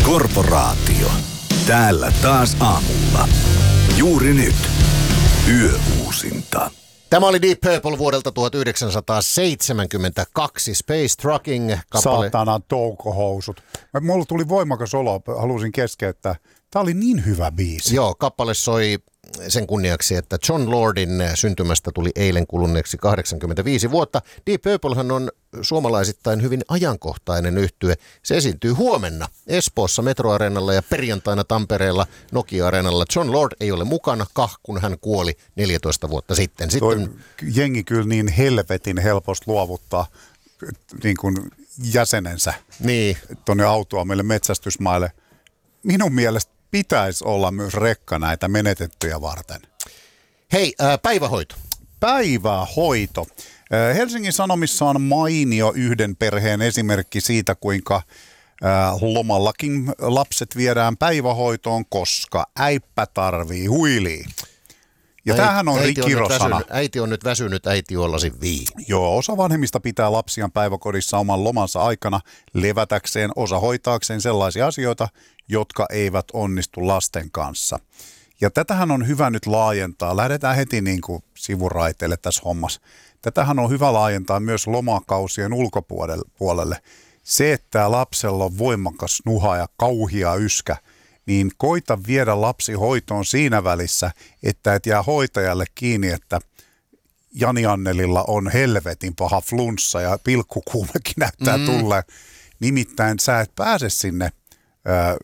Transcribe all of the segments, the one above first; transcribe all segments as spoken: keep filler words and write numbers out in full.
Korporaatio. Täällä taas aamulla. Juuri nyt. Yöuusinta. Tämä oli Deep Purple vuodelta tuhatyhdeksänsataaseitsemänkymmentäkaksi. Space Trucking kappale. Saatana toukohousut. Mulla tuli voimakas olo, halusin keskeyttää. Tämä oli niin hyvä biisi. Joo, kappale soi sen kunniaksi, että Jon Lordin syntymästä tuli eilen kuluneeksi kahdeksankymmentäviisi vuotta. Deep Purplehan on suomalaisittain hyvin ajankohtainen yhtye. Se esiintyy huomenna Espoossa Metroareenalla ja perjantaina Tampereella Nokia-areenalla. Jon Lord ei ole mukana, kah kun hän kuoli neljätoista vuotta sitten. sitten... Toi jengi kyllä niin helvetin helposti luovuttaa niin kuin jäsenensä niin. tuonne autoamille metsästysmaille. Minun mielestä pitäisi olla myös rekka näitä menetettyjä varten. Hei, äh, päivähoito. Päivähoito. Äh, Helsingin Sanomissa on mainio yhden perheen esimerkki siitä, kuinka äh, lomallakin lapset viedään päivähoitoon, koska äippä tarvii huiliin. Ja äiti, tämähän on äiti kirosana. On äiti on nyt väsynyt, äiti on lasin viini. Joo, osa vanhemmista pitää lapsiaan päiväkodissa oman lomansa aikana levätäkseen, osa hoitaakseen sellaisia asioita, jotka eivät onnistu lasten kanssa. Ja tätähän on hyvä nyt laajentaa. Lähdetään heti niin kuin sivuraiteille tässä hommassa. Tätähän on hyvä laajentaa myös lomakausien ulkopuolelle. Se, että lapsella on voimakas nuha ja kauhia yskä, niin koita viedä lapsi hoitoon siinä välissä, että et jää hoitajalle kiinni, että Jani Annelilla on helvetin paha flunssa ja pilkkukuumekin näyttää mm. tulleen. Nimittäin sä et pääse sinne, ää,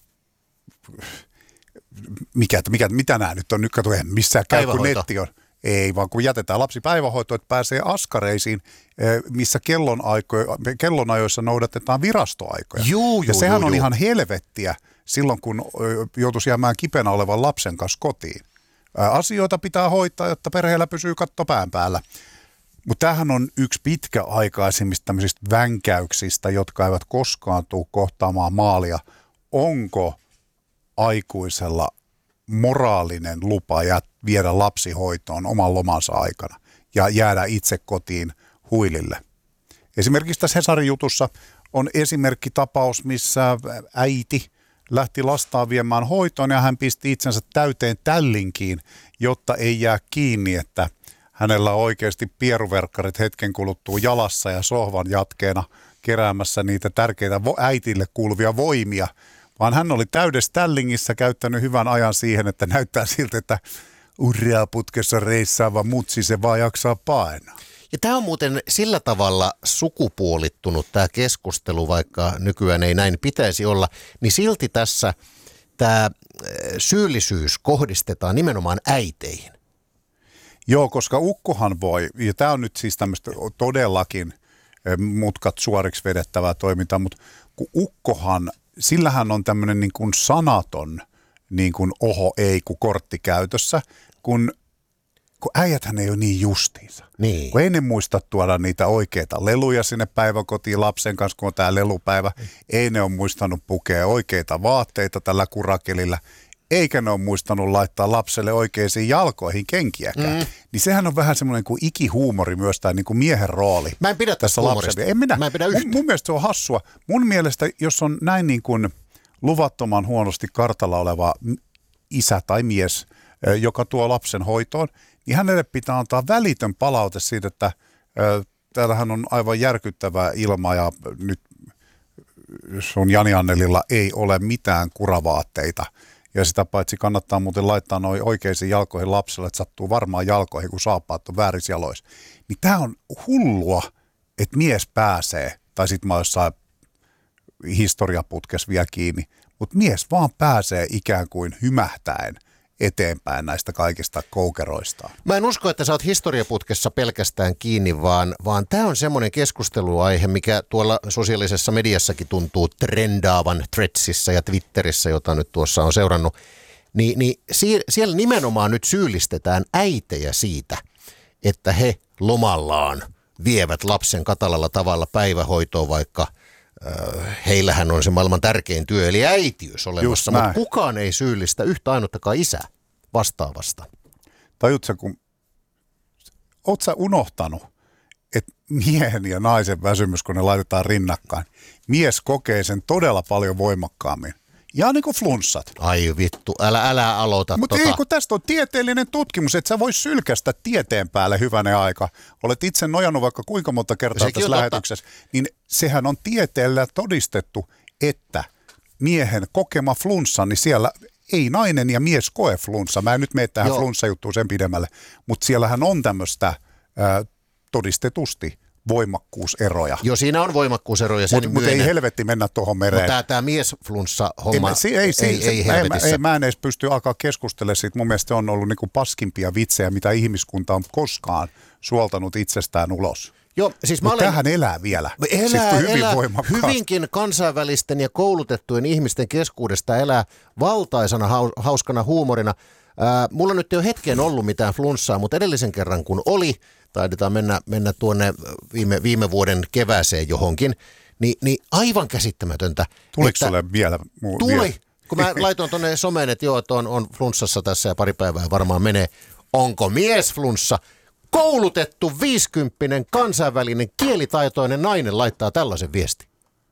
mikä, mikä, mitä nämä nyt on, nyt katso, missä käy, kun netti on. Ei, vaan kun jätetään lapsi päivähoitoon, että pääsee askareisiin, missä kellonajoissa noudatetaan virastoaikoja. Juu, ja juu, sehän juu, on juu. ihan helvettiä silloin, kun joutuisi jäämään kipeänä olevan lapsen kanssa kotiin. Asioita pitää hoitaa, jotta perheellä pysyy katto pään päällä. Mutta tämähän on yksi pitkäaikaisimmista tämmöisistä vänkäyksistä, jotka eivät koskaan tule kohtaamaan maalia. Onko aikuisella moraalinen lupa ja viedä lapsi hoitoon oman lomansa aikana ja jäädä itse kotiin huilille? Esimerkiksi tässä Hesarin jutussa on esimerkkitapaus, missä äiti lähti lastaan viemään hoitoon ja hän pisti itsensä täyteen tällinkiin, jotta ei jää kiinni, että hänellä on oikeasti pieruverkkarit hetken kuluttua jalassa ja sohvan jatkeena keräämässä niitä tärkeitä äitille kuuluvia voimia, vaan hän oli täydessä tällingissä käyttänyt hyvän ajan siihen, että näyttää siltä, että urheaputkessa reissaava mutsi se vaan jaksaa painaa. Ja tämä on muuten sillä tavalla sukupuolittunut tämä keskustelu, vaikka nykyään ei näin pitäisi olla, niin silti tässä tämä syyllisyys kohdistetaan nimenomaan äiteihin. Joo, koska ukkohan voi, ja tämä on nyt siis tämmöistä todellakin mutkat suoriksi vedettävää toimintaa, mutta kun ukkohan, sillähän on tämmöinen niin kuin sanaton niin kuin oho ei kun kortti käytössä, kun kun äijäthän ei ole niin justiinsa. Niin. Kun ei ne muista tuoda niitä oikeita leluja sinne päiväkotiin lapsen kanssa, kun on tämä lelupäivä. Mm. Ei ne ole muistanut pukea oikeita vaatteita tällä kurakelilla. Eikä ne ole muistanut laittaa lapselle oikeisiin jalkoihin kenkiäkään. Mm. Niin sehän on vähän semmoinen kuin ikihuumori myös, tämä niin kuin miehen rooli. Mä en pidä tässä huumorista. En minä. Mä en pidä yhtään. Mun, mun mielestä se on hassua. Mun mielestä, jos on näin niin kuin luvattoman huonosti kartalla oleva isä tai mies, joka tuo lapsen hoitoon, niin hänelle pitää antaa välitön palaute siitä, että ö, täällähän on aivan järkyttävää ilma ja nyt sun Jani Annelilla ei ole mitään kuravaatteita. Ja sitä paitsi kannattaa muuten laittaa noin oikeisiin jalkoihin lapselle, että sattuu varmaan jalkoihin, kun saappaat on väärissä jaloissa. Niin tää on hullua, että mies pääsee, tai sit mä jossain historiaputkessa vielä kiinni, mutta mies vaan pääsee ikään kuin hymähtäen eteenpäin näistä kaikista koukeroista. Mä en usko, että sä oot historiaputkessa pelkästään kiinni, vaan, vaan tämä on semmoinen keskusteluaihe, mikä tuolla sosiaalisessa mediassakin tuntuu trendaavan Threadsissa ja Twitterissä, jota nyt tuossa on seurannut. Ni, niin sie, siellä nimenomaan nyt syyllistetään äitejä siitä, että he lomallaan vievät lapsen katalalla tavalla päivähoitoon, vaikka heillähän on se maailman tärkein työ, eli äitiys olemassa, mutta kukaan ei syyllistä yhtä ainuttakaan isää vastaavasta. Tajutko, kun oot sä unohtanut, että miehen ja naisen väsymys, kun ne laitetaan rinnakkain, mies kokee sen todella paljon voimakkaammin. Ja niin kuin flunssat. Ai vittu, älä, älä aloita Mutta tota. ei, kun tästä on tieteellinen tutkimus, että sä vois sylkästä tieteen päälle hyvänen aika. Olet itse nojannut vaikka kuinka monta kertaa Sekin tässä on lähetyksessä. Niin sehän on tieteellä todistettu, että miehen kokema flunssa, niin siellä ei nainen ja mies koe flunssa. Mä en nyt mene tähän flunssajuttuun sen pidemmälle, mutta siellähän on tämmöistä ää, todistetusti voimakkuuseroja. Joo, siinä on voimakkuuseroja, sen Mutta mut ei helvetti mennä tuohon mereen. Mutta tämä miesflunssa-homma ei, ei, ei, ei, ei helvetissä. Ei, mä en edes pysty alkaa keskustelemaan siitä. Mun mielestä on ollut niinku paskimpia vitsejä, mitä ihmiskunta on koskaan suoltanut itsestään ulos. Joo, siis mä Mutta olen... tähän elää vielä. Elää, siis hyvin elää voimakkaasti. hyvinkin kansainvälisten ja koulutettujen ihmisten keskuudesta elää valtaisana hauskana huumorina. Ää, mulla nyt ei ole hetken ollut mitään flunssaa, mutta edellisen kerran kun oli, taidetaan mennä, mennä tuonne viime, viime vuoden kevääseen johonkin, niin, niin aivan käsittämätöntä. Tuliko sulle vielä? Muu, tuli, vielä? Kun mä laitoin tuonne someen, että joo, että on, on flunssassa tässä ja pari päivää varmaan menee. Onko mies flunssa? Koulutettu viisikymppinen kansainvälinen kielitaitoinen nainen laittaa tällaisen viesti.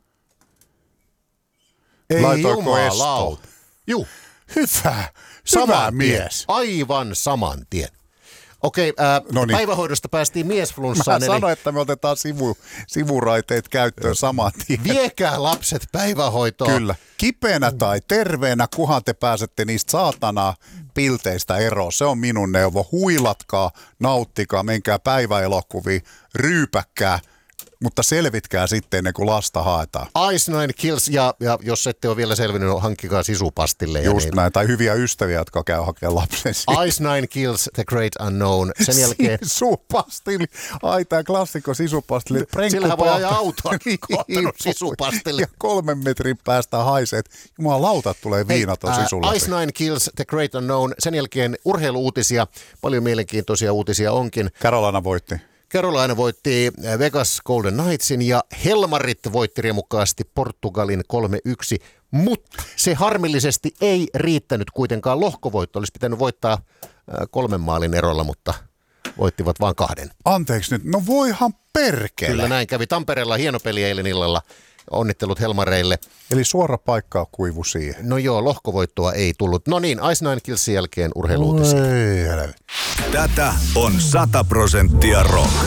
Ei Laitoiko jumalauta. Juu. Hyvä. Saman Hyvä mies. Aivan saman tien. Okei, äh, Noniin. Päivähoidosta päästiin miesflunssaan. Mä sanoin, eli... että me otetaan sivu, sivuraiteet käyttöön saman tien. Viekää lapset päivähoitoon. Kyllä. Kipeänä tai terveenä, kunhan te pääsette niistä saatanaa pilteistä eroon. Se on minun neuvo. Huilatkaa, nauttikaa, menkää päiväelokuviin, ryypäkkää, mutta selvitkää sitten ennen kuin lasta haetaan. Ice Nine Kills, ja, ja jos ette ole vielä selvinnyt, hankkikaa sisupastille. Just niin. näin, tai hyviä ystäviä, jotka käy hakemaan lapsen siitä. Ice Nine Kills, The Great Unknown. Sen jälkeen... Sisupastilli. Ai, tämä klassikko sisupastilli. Sillähän voi ajaa autoa kohtanut sisupastilli. Ja kolmen metrin päästä haiset. Jumalauta, tulee viinaton Hei, sisulla. Ice Nine Kills, The Great Unknown. Sen jälkeen urheiluuutisia. Paljon mielenkiintoisia uutisia onkin. Carolina voitti. Carolina voitti Vegas Golden Knightsin ja Helmarit voitti riemukkaasti Portugalin kolme yksi, mutta se harmillisesti ei riittänyt kuitenkaan lohkovoitto. Olisi pitänyt voittaa kolmen maalin erolla, mutta voittivat vain kahden. Anteeksi nyt, no voihan perkele. Kyllä näin kävi. Tampereella hieno peli eilen illalla. Onnittelut Helmareille. Eli suora paikka kuivu siihen. No joo, lohkovoittoa ei tullut. No niin, Ice Nine Killsin jälkeen urheiluutisia. Ei, Tätä on sata prosenttia rock.